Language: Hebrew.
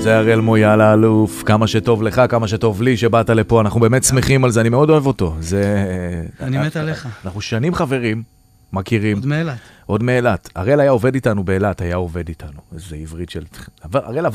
זה הראל מויאל האלוף, כמה שטוב לך, כמה שטוב לי שבאת לפה, אנחנו באמת שמחים על זה, אני מאוד אוהב אותו. אני מת עליך. אנחנו שנים חברים, מכירים. עוד מאילת. עוד מאילת. הראל היה עובד איתנו באילת, היה עובד איתנו. איזה עברית של... הראל